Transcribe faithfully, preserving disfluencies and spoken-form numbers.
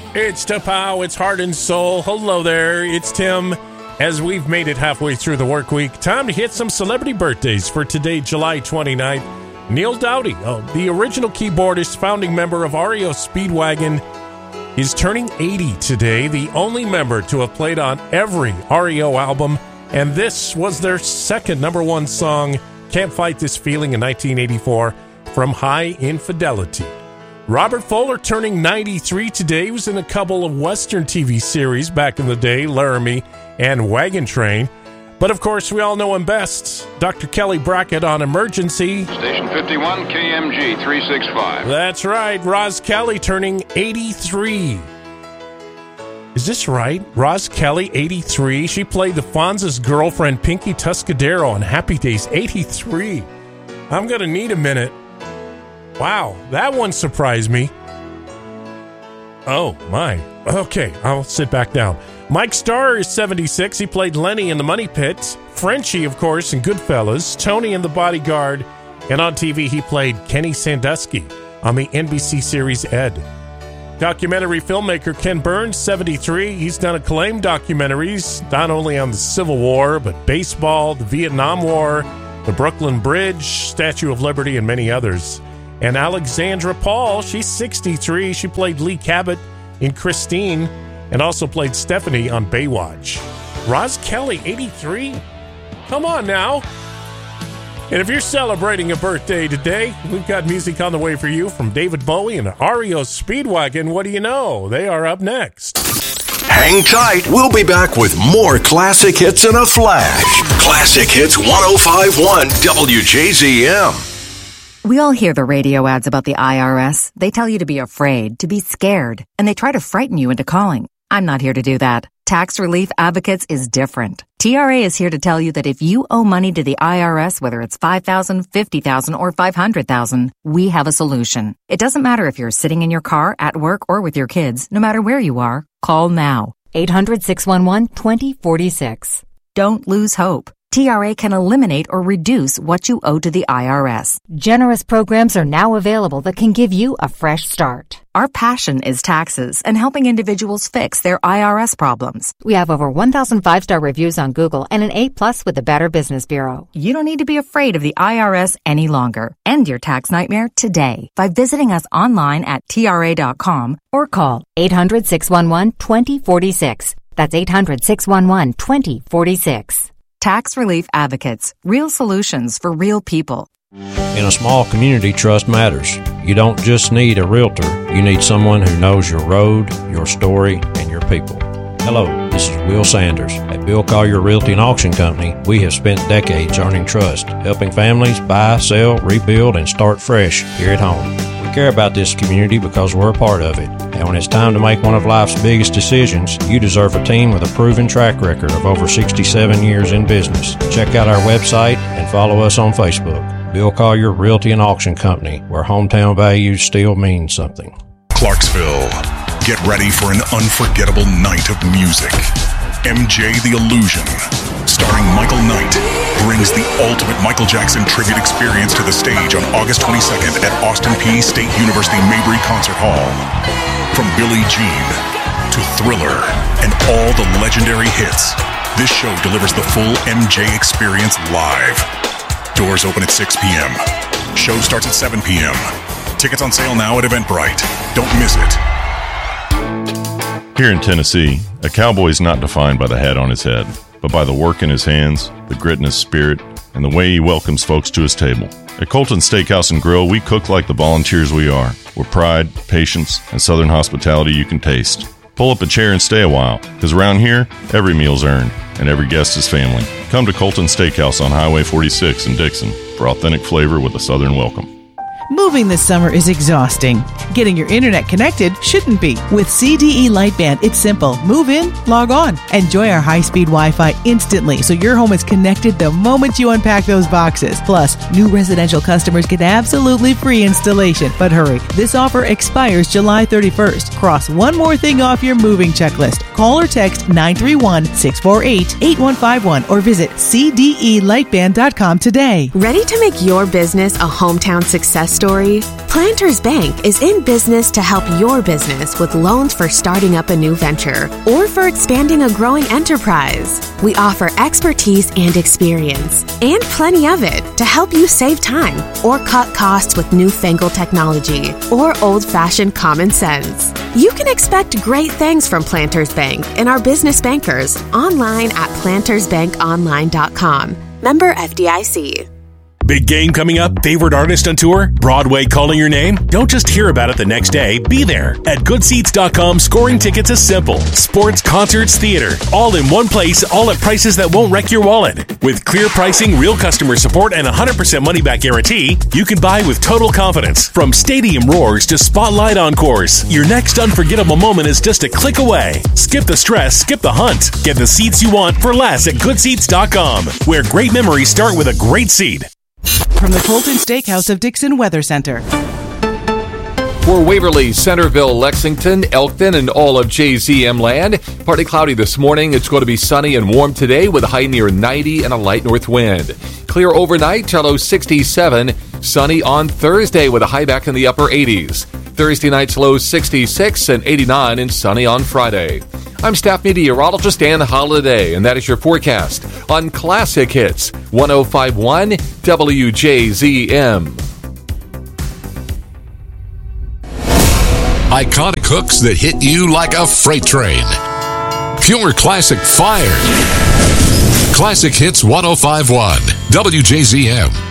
It's Tapow, it's Heart and Soul. Hello there, it's Tim. As we've made it halfway through the work week, time to hit some celebrity birthdays for today, July twenty-ninth. Neil Doughty, oh, the original keyboardist, founding member of R E O Speedwagon, is turning eighty today, the only member to have played on every R E O album, and this was their second number one song, Can't Fight This Feeling, in nineteen eighty-four, from High Infidelity. Robert Fuller turning ninety-three today. He was in a couple of Western T V series back in the day, Laramie and Wagon Train. But of course, we all know him best. Doctor Kelly Brackett on Emergency. Station fifty-one, K M G three sixty-five. That's right, Roz Kelly turning eighty-three. Is this right? Roz Kelly, eighty-three. She played the Fonz's girlfriend, Pinky Tuscadero, on Happy Days, eighty-three. I'm going to need a minute. Wow, that one surprised me. Oh, my. Okay, I'll sit back down. Mike Starr is seventy-six. He played Lenny in The Money Pit. Frenchie, of course, in Goodfellas. Tony in The Bodyguard. And on T V, he played Kenny Sandusky on the N B C series Ed. Documentary filmmaker Ken Burns, seventy-three. He's done acclaimed documentaries, not only on the Civil War, but baseball, the Vietnam War, the Brooklyn Bridge, Statue of Liberty, and many others. And Alexandra Paul, she's sixty-three. She played Lee Cabot in Christine and also played Stephanie on Baywatch. Roz Kelly, eighty-three? Come on now. And if you're celebrating a birthday today, we've got music on the way for you from David Bowie and R E O Speedwagon. What do you know? They are up next. Hang tight. We'll be back with more classic hits in a flash. Classic Hits one oh five point one W J Z M. We all hear the radio ads about the I R S. They tell you to be afraid, to be scared, and they try to frighten you into calling. I'm not here to do that. Tax Relief Advocates is different. T R A is here to tell you that if you owe money to the I R S, whether it's five thousand dollars, fifty thousand dollars, or five hundred thousand dollars, we have a solution. It doesn't matter if you're sitting in your car, at work, or with your kids. No matter where you are, call now. eight hundred, six one one, two zero four six. Don't lose hope. T R A can eliminate or reduce what you owe to the I R S. Generous programs are now available that can give you a fresh start. Our passion is taxes and helping individuals fix their I R S problems. We have over one thousand five-star reviews on Google and an A plus with the Better Business Bureau. You don't need to be afraid of the I R S any longer. End your tax nightmare today by visiting us online at T R A dot com or call eight hundred, six one one, two zero four six. That's eight hundred, six one one, two zero four six. Tax Relief Advocates. Real solutions for real people. In a small community, trust matters. You don't just need a realtor. You need someone who knows your road, your story, and your people. Hello, this is Will Sanders. At Bill Collier Realty and Auction Company, we have spent decades earning trust, helping families buy, sell, rebuild, and start fresh here at home. We care about this community because we're a part of it. And when it's time to make one of life's biggest decisions, you deserve a team with a proven track record of over sixty-seven years in business. Check out our website and follow us on Facebook. Bill Collier Realty and Auction Company, where hometown values still mean something. Clarksville, get ready for an unforgettable night of music. M J the Illusion, starring Michael Knight, brings the ultimate Michael Jackson tribute experience to the stage on August twenty-second at Austin Peay State University Mabry Concert Hall. From Billie Jean to Thriller and all the legendary hits, this show delivers the full M J experience live. Doors open at six p.m. Show starts at seven p.m. Tickets on sale now at Eventbrite. Don't miss it. Here in Tennessee, a cowboy is not defined by the hat on his head, but by the work in his hands, the grit in his spirit, and the way he welcomes folks to his table. At Colton Steakhouse and Grill, we cook like the volunteers we are, with pride, patience, and southern hospitality you can taste. Pull up a chair and stay a while, because around here, every meal's earned, and every guest is family. Come to Colton Steakhouse on Highway forty-six in Dixon for authentic flavor with a southern welcome. Moving this summer is exhausting. Getting your internet connected shouldn't be. With C D E Lightband, it's simple. Move in, log on. Enjoy our high-speed Wi-Fi instantly so your home is connected the moment you unpack those boxes. Plus, new residential customers get absolutely free installation. But hurry, this offer expires July thirty-first. Cross one more thing off your moving checklist. Call or text nine three one, six four eight, eight one five one or visit C D E lightband dot com today. Ready to make your business a hometown success story? Planters Bank is in business to help your business with loans for starting up a new venture or for expanding a growing enterprise. We offer expertise and experience, and plenty of it, to help you save time or cut costs with newfangled technology or old-fashioned common sense. You can expect great things from Planters Bank and our business bankers online at planters bank online dot com. Member F D I C. Big game coming up? Favorite artist on tour? Broadway calling your name? Don't just hear about it the next day. Be there. At good seats dot com, scoring tickets is simple. Sports, concerts, theater. All in one place, all at prices that won't wreck your wallet. With clear pricing, real customer support, and a one hundred percent money-back guarantee, you can buy with total confidence. From stadium roars to spotlight encores, your next unforgettable moment is just a click away. Skip the stress, skip the hunt. Get the seats you want for less at good seats dot com, where great memories start with a great seat. From the Colton Steakhouse of Dixon Weather Center. For Waverly, Centerville, Lexington, Elkton, and all of J Z M land, partly cloudy this morning. It's going to be sunny and warm today with a high near ninety and a light north wind. Clear overnight, low sixty-seven. Sunny on Thursday with a high back in the upper eighties. Thursday night's low sixty-six and eighty-nine, and sunny on Friday. I'm staff meteorologist Dan Holiday, and that is your forecast on Classic Hits one oh five point one W J Z M. Iconic hooks that hit you like a freight train. Pure classic fire. Classic Hits one oh five point one W J Z M.